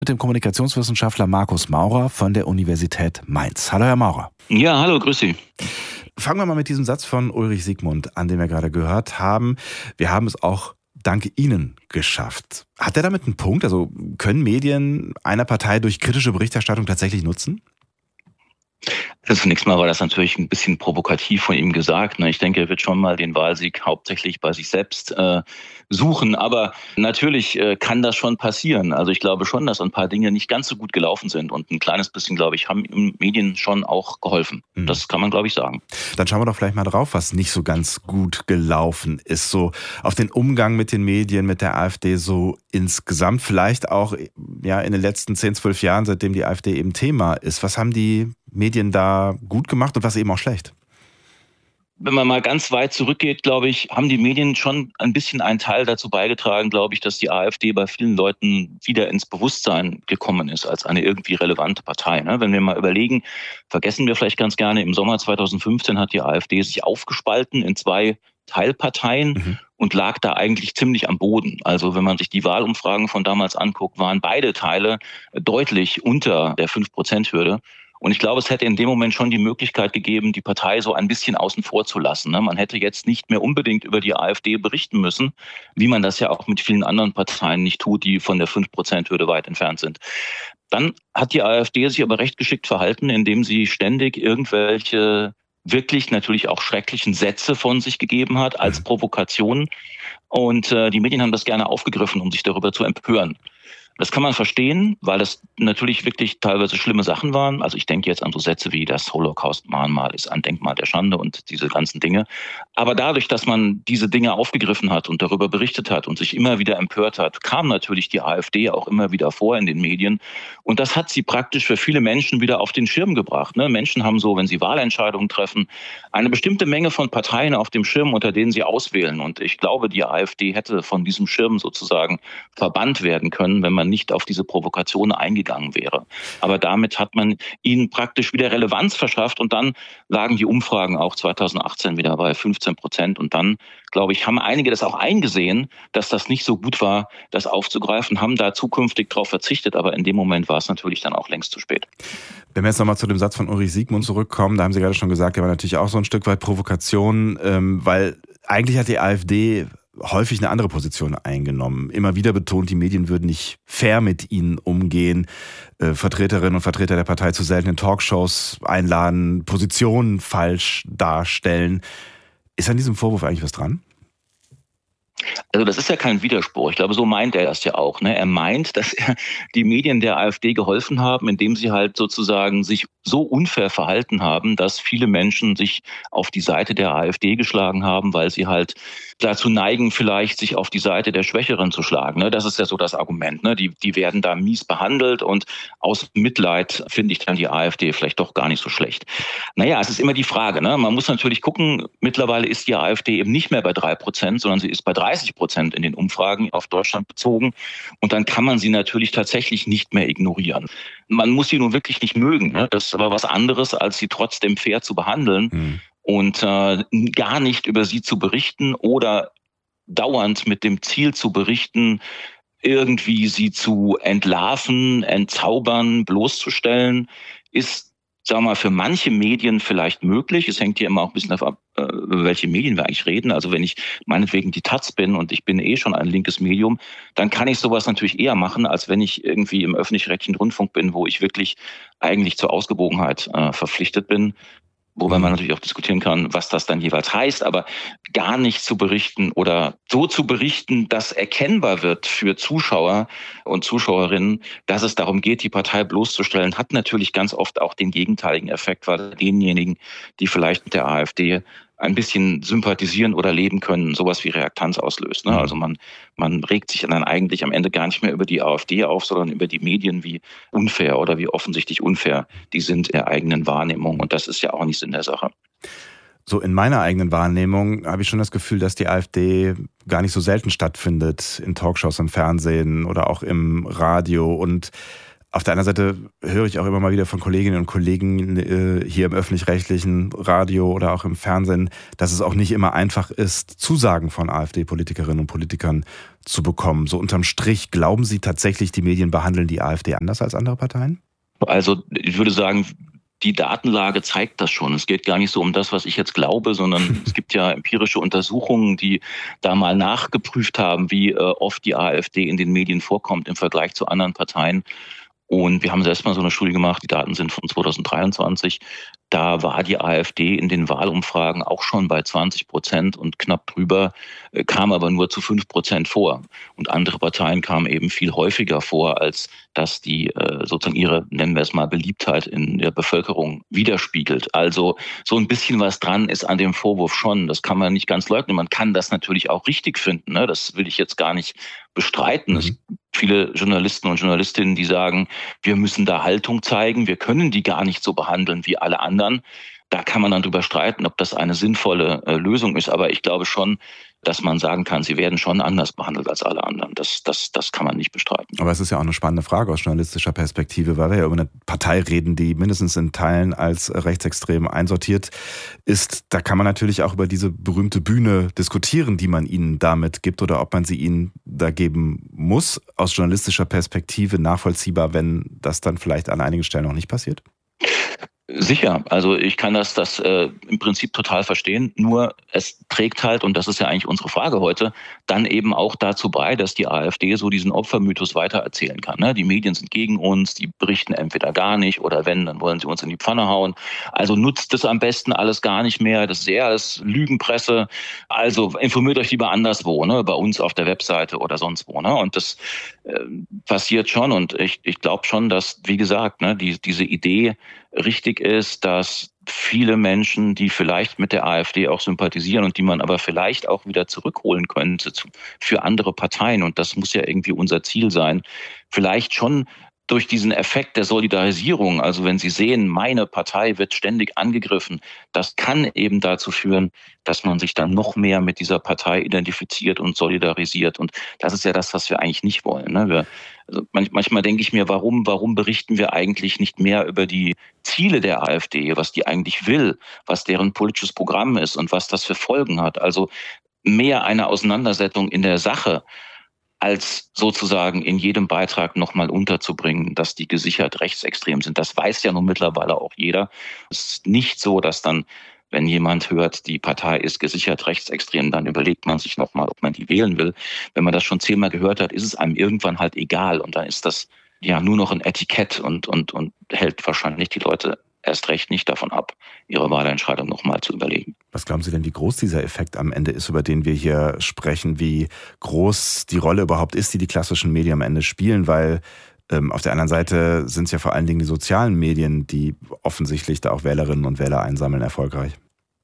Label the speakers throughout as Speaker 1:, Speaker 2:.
Speaker 1: Mit dem Kommunikationswissenschaftler Markus Maurer von der Universität Mainz. Hallo Herr Maurer.
Speaker 2: Ja, hallo, grüß Sie.
Speaker 1: Fangen wir mal mit diesem Satz von Ulrich Siegmund an, den wir gerade gehört haben. Wir haben es auch dank Ihnen geschafft. Hat er damit einen Punkt? Also können Medien einer Partei durch kritische Berichterstattung tatsächlich nutzen?
Speaker 2: Zunächst mal war das natürlich ein bisschen provokativ von ihm gesagt. Ich denke, er wird schon mal den Wahlsieg hauptsächlich bei sich selbst suchen. Aber natürlich kann das schon passieren. Also ich glaube schon, dass ein paar Dinge nicht ganz so gut gelaufen sind. Und ein kleines bisschen, glaube ich, haben Medien schon auch geholfen. Das kann man, glaube ich, sagen.
Speaker 1: Dann schauen wir doch vielleicht mal drauf, was nicht so ganz gut gelaufen ist. So auf den Umgang mit den Medien, mit der AfD so insgesamt. Vielleicht auch ja in den letzten 10, 12 Jahren, seitdem die AfD eben Thema ist. Was haben die Medien da gut gemacht und was eben auch schlecht?
Speaker 2: Wenn man mal ganz weit zurückgeht, glaube ich, haben die Medien schon ein bisschen einen Teil dazu beigetragen, glaube ich, dass die AfD bei vielen Leuten wieder ins Bewusstsein gekommen ist als eine irgendwie relevante Partei. Wenn wir mal überlegen, vergessen wir vielleicht ganz gerne, im Sommer 2015 hat die AfD sich aufgespalten in zwei Teilparteien und lag da eigentlich ziemlich am Boden. Also wenn man sich die Wahlumfragen von damals anguckt, waren beide Teile deutlich unter der 5%-Hürde. Und ich glaube, es hätte in dem Moment schon die Möglichkeit gegeben, die Partei so ein bisschen außen vor zu lassen. Man hätte jetzt nicht mehr unbedingt über die AfD berichten müssen, wie man das ja auch mit vielen anderen Parteien nicht tut, die von der 5%-Hürde weit entfernt sind. Dann hat die AfD sich aber recht geschickt verhalten, indem sie ständig irgendwelche wirklich natürlich auch schrecklichen Sätze von sich gegeben hat als Provokation. Und die Medien haben das gerne aufgegriffen, um sich darüber zu empören. Das kann man verstehen, weil das natürlich wirklich teilweise schlimme Sachen waren. Also ich denke jetzt an so Sätze wie das Holocaust-Mahnmal ist ein Denkmal der Schande und diese ganzen Dinge. Aber dadurch, dass man diese Dinge aufgegriffen hat und darüber berichtet hat und sich immer wieder empört hat, kam natürlich die AfD auch immer wieder vor in den Medien. Und das hat sie praktisch für viele Menschen wieder auf den Schirm gebracht. Menschen haben so, wenn sie Wahlentscheidungen treffen, eine bestimmte Menge von Parteien auf dem Schirm, unter denen sie auswählen. Und ich glaube, die AfD hätte von diesem Schirm sozusagen verbannt werden können, wenn man nicht auf diese Provokation eingegangen wäre. Aber damit hat man ihnen praktisch wieder Relevanz verschafft und dann lagen die Umfragen auch 2018 wieder bei 15%. Und dann, glaube ich, haben einige das auch eingesehen, dass das nicht so gut war, das aufzugreifen, haben da zukünftig darauf verzichtet. Aber in dem Moment war es natürlich dann auch längst zu spät.
Speaker 1: Wenn wir jetzt nochmal zu dem Satz von Ulrich Siegmund zurückkommen, da haben Sie gerade schon gesagt, der war natürlich auch so ein Stück weit Provokation, weil eigentlich hat die AfD häufig eine andere Position eingenommen. Immer wieder betont, die Medien würden nicht fair mit ihnen umgehen, Vertreterinnen und Vertreter der Partei zu seltenen Talkshows einladen, Positionen falsch darstellen. Ist an diesem Vorwurf eigentlich was dran?
Speaker 2: Also das ist ja kein Widerspruch. Ich glaube, so meint er das ja auch. Er meint, dass die Medien der AfD geholfen haben, indem sie halt sozusagen sich so unfair verhalten haben, dass viele Menschen sich auf die Seite der AfD geschlagen haben, weil sie halt dazu neigen, vielleicht sich auf die Seite der Schwächeren zu schlagen. Das ist ja so das Argument. Die werden da mies behandelt und aus Mitleid finde ich dann die AfD vielleicht doch gar nicht so schlecht. Es ist immer die Frage. Man muss natürlich gucken, mittlerweile ist die AfD eben nicht mehr bei 3%, sondern sie ist bei 30% in den Umfragen auf Deutschland bezogen. Und dann kann man sie natürlich tatsächlich nicht mehr ignorieren. Man muss sie nun wirklich nicht mögen. Das ist aber was anderes, als sie trotzdem fair zu behandeln. Und gar nicht über sie zu berichten oder dauernd mit dem Ziel zu berichten, irgendwie sie zu entlarven, entzaubern, bloßzustellen, ist, sagen wir mal, für manche Medien vielleicht möglich. Es hängt hier immer auch ein bisschen davon ab, über welche Medien wir eigentlich reden. Also wenn ich meinetwegen die Taz bin und ich bin schon ein linkes Medium, dann kann ich sowas natürlich eher machen, als wenn ich irgendwie im öffentlich-rechtlichen Rundfunk bin, wo ich wirklich eigentlich zur Ausgewogenheit verpflichtet bin. Wobei man natürlich auch diskutieren kann, was das dann jeweils heißt, aber gar nicht zu berichten oder so zu berichten, dass erkennbar wird für Zuschauer und Zuschauerinnen, dass es darum geht, die Partei bloßzustellen, hat natürlich ganz oft auch den gegenteiligen Effekt, weil denjenigen, die vielleicht mit der AfD ein bisschen sympathisieren oder leben können, sowas wie Reaktanz auslöst. Also man regt sich dann eigentlich am Ende gar nicht mehr über die AfD auf, sondern über die Medien, wie unfair oder wie offensichtlich unfair die sind in der eigenen Wahrnehmung. Und das ist ja auch nicht Sinn der Sache.
Speaker 1: So in meiner eigenen Wahrnehmung habe ich schon das Gefühl, dass die AfD gar nicht so selten stattfindet in Talkshows im Fernsehen oder auch im Radio und Auf der anderen Seite höre ich auch immer mal wieder von Kolleginnen und Kollegen hier im öffentlich-rechtlichen Radio oder auch im Fernsehen, dass es auch nicht immer einfach ist, Zusagen von AfD-Politikerinnen und Politikern zu bekommen. So unterm Strich, glauben Sie tatsächlich, die Medien behandeln die AfD anders als andere Parteien?
Speaker 2: Also ich würde sagen, die Datenlage zeigt das schon. Es geht gar nicht so um das, was ich jetzt glaube, sondern es gibt ja empirische Untersuchungen, die da mal nachgeprüft haben, wie oft die AfD in den Medien vorkommt im Vergleich zu anderen Parteien. Und wir haben selbst mal so eine Studie gemacht, die Daten sind von 2023. Da war die AfD in den Wahlumfragen auch schon bei 20% und knapp drüber, kam aber nur zu 5% vor. Und andere Parteien kamen eben viel häufiger vor, als dass die sozusagen ihre, nennen wir es mal, Beliebtheit in der Bevölkerung widerspiegelt. Also so ein bisschen was dran ist an dem Vorwurf schon. Das kann man nicht ganz leugnen. Man kann das natürlich auch richtig finden, ne? Das will ich jetzt gar nicht bestreiten. Es gibt viele Journalisten und Journalistinnen, die sagen, wir müssen da Haltung zeigen, wir können die gar nicht so behandeln wie alle anderen. Da kann man dann drüber streiten, ob das eine sinnvolle Lösung ist. Aber ich glaube schon, dass man sagen kann, sie werden schon anders behandelt als alle anderen. Das kann man nicht bestreiten.
Speaker 1: Aber es ist ja auch eine spannende Frage aus journalistischer Perspektive, weil wir ja über eine Partei reden, die mindestens in Teilen als rechtsextrem einsortiert ist. Da kann man natürlich auch über diese berühmte Bühne diskutieren, die man ihnen damit gibt oder ob man sie ihnen da geben muss. Aus journalistischer Perspektive nachvollziehbar, wenn das dann vielleicht an einigen Stellen noch nicht passiert?
Speaker 2: Sicher, also ich kann das im Prinzip total verstehen, nur es trägt halt, und das ist ja eigentlich unsere Frage heute, dann eben auch dazu bei, dass die AfD so diesen Opfermythos weitererzählen kann. Ne? Die Medien sind gegen uns, die berichten entweder gar nicht oder wenn, dann wollen sie uns in die Pfanne hauen. Also nutzt es am besten alles gar nicht mehr, das ist eher alles Lügenpresse. Also informiert euch lieber anderswo, ne? Bei uns auf der Webseite oder sonst wo. Ne? Und das passiert schon und ich glaube schon, dass, wie gesagt, ne, diese Idee richtig ist, dass viele Menschen, die vielleicht mit der AfD auch sympathisieren und die man aber vielleicht auch wieder zurückholen könnte für andere Parteien, und das muss ja irgendwie unser Ziel sein, vielleicht schon durch diesen Effekt der Solidarisierung, also wenn Sie sehen, meine Partei wird ständig angegriffen, das kann eben dazu führen, dass man sich dann noch mehr mit dieser Partei identifiziert und solidarisiert. Und das ist ja das, was wir eigentlich nicht wollen. Ne? Also manchmal denke ich mir, warum berichten wir eigentlich nicht mehr über die Ziele der AfD, was die eigentlich will, was deren politisches Programm ist und was das für Folgen hat. Also mehr eine Auseinandersetzung in der Sache, als sozusagen in jedem Beitrag nochmal unterzubringen, dass die gesichert rechtsextrem sind. Das weiß ja nun mittlerweile auch jeder. Es ist nicht so, dass dann, wenn jemand hört, die Partei ist gesichert rechtsextrem, dann überlegt man sich nochmal, ob man die wählen will. Wenn man das schon 10-mal gehört hat, ist es einem irgendwann halt egal. Und dann ist das ja nur noch ein Etikett und hält wahrscheinlich die Leute erst recht nicht davon ab, ihre Wahlentscheidung nochmal zu überlegen.
Speaker 1: Was glauben Sie denn, wie groß dieser Effekt am Ende ist, über den wir hier sprechen? Wie groß die Rolle überhaupt ist, die die klassischen Medien am Ende spielen? Weil auf der anderen Seite sind es ja vor allen Dingen die sozialen Medien, die offensichtlich da auch Wählerinnen und Wähler einsammeln, erfolgreich.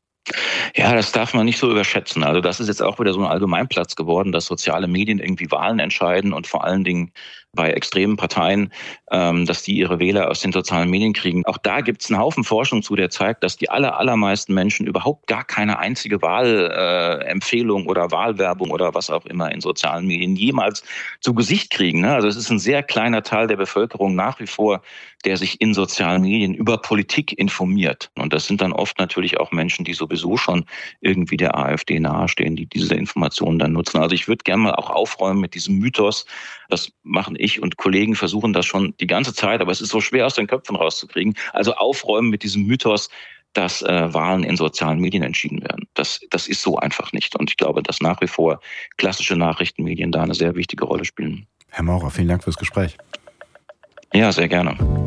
Speaker 2: Ja, das darf man nicht so überschätzen. Also das ist jetzt auch wieder so ein Allgemeinplatz geworden, dass soziale Medien irgendwie Wahlen entscheiden und vor allen Dingen bei extremen Parteien, dass die ihre Wähler aus den sozialen Medien kriegen. Auch da gibt es einen Haufen Forschung zu, der zeigt, dass die allermeisten Menschen überhaupt gar keine einzige Wahlempfehlung oder Wahlwerbung oder was auch immer in sozialen Medien jemals zu Gesicht kriegen. Ne? Also es ist ein sehr kleiner Teil der Bevölkerung nach wie vor, der sich in sozialen Medien über Politik informiert. Und das sind dann oft natürlich auch Menschen, die sowieso schon irgendwie der AfD nahestehen, die diese Informationen dann nutzen. Also ich würde gerne mal auch aufräumen mit diesem Mythos. Das machen ich und Kollegen, versuchen das schon die ganze Zeit, aber es ist so schwer aus den Köpfen rauszukriegen. Also aufräumen mit diesem Mythos, dass Wahlen in sozialen Medien entschieden werden. Das ist so einfach nicht. Und ich glaube, dass nach wie vor klassische Nachrichtenmedien da eine sehr wichtige Rolle spielen.
Speaker 1: Herr Maurer, vielen Dank fürs Gespräch.
Speaker 2: Ja, sehr gerne.